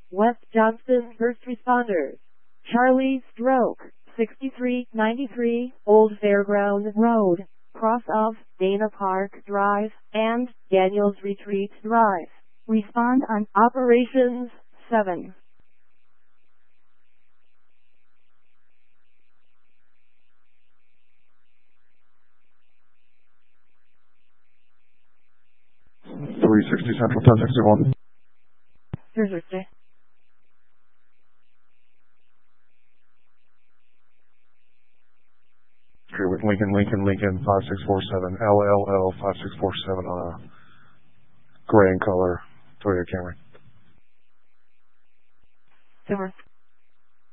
West Johnston First Responders. Charlie Stroke, 6393 Old Fairground Road, cross of Dana Park Drive and Daniels Retreat Drive. Respond on Operations 7. .360 Central 1061. Here's your stay. Here with Lincoln 5647 LLL 5647 on a gray in color Toyota Camry. Super.